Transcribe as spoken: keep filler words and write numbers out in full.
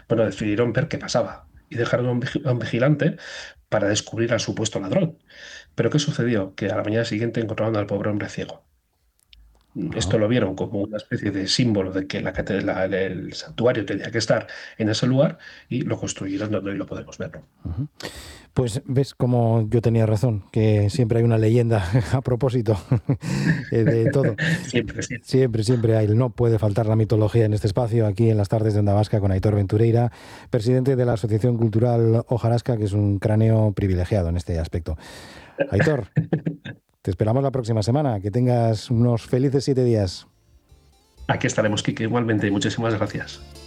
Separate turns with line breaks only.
Bueno, decidieron ver qué pasaba y dejaron a un, vigi- a un vigilante para descubrir al supuesto ladrón. Pero ¿qué sucedió? Que a la mañana siguiente encontraron al pobre hombre ciego.
Ah,
Esto lo vieron como una especie de símbolo de que la, cate- la- el, el santuario tenía que estar en ese lugar y lo construyeron donde hoy lo podemos ver, ¿no?
ujú. Pues ves como yo tenía razón, que siempre hay una leyenda a propósito eh, de todo.
Siempre, sí.
Siempre, siempre hay. No puede faltar la mitología en este espacio, aquí en las tardes de Onda Vasca con Aitor Ventureira, presidente de la Asociación Cultural Hojarasca, que es un cráneo privilegiado en este aspecto. Aitor, te esperamos la próxima semana. Que tengas unos felices siete días.
Aquí estaremos, Kike, igualmente. Muchísimas gracias.